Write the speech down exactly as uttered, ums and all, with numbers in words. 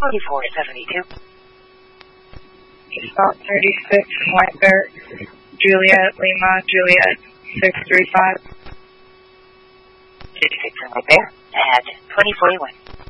twenty-four seventy-two. Stop thirty-six, White Bear, Juliet, Lima, Juliet, six three five. thirty-six and White Bear at twenty forty-one.